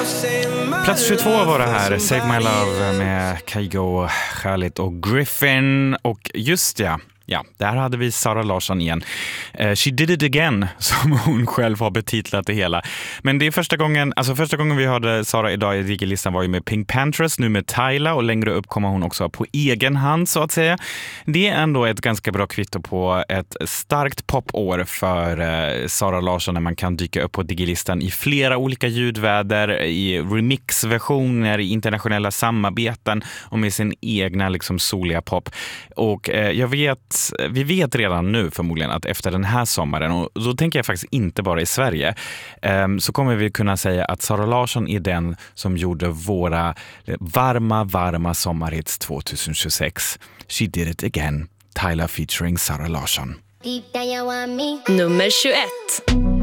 Plats 22 var det här, Save My Love med Kygo, Khalid och Griffin. Och just ja, där hade vi Zara Larsson igen. She did it again, som hon själv har betitlat det hela. Men det är första gången vi hörde Zara idag i Digi-listan var ju med Pink Panthers, nu med Tyla, och längre upp kommer hon också på egen hand så att säga. Det är ändå ett ganska bra kvitto på ett starkt popår för Zara Larsson när man kan dyka upp på Digi-listan i flera olika ljudväder, i remixversioner, i internationella samarbeten och med sin egna liksom soliga pop. Och vi vet redan nu förmodligen att efter den här sommaren, och då tänker jag faktiskt inte bara i Sverige, så kommer vi kunna säga att Zara Larsson är den som gjorde våra varma sommarhits 2026. She did it again. Tyla featuring Zara Larsson. Nummer 21.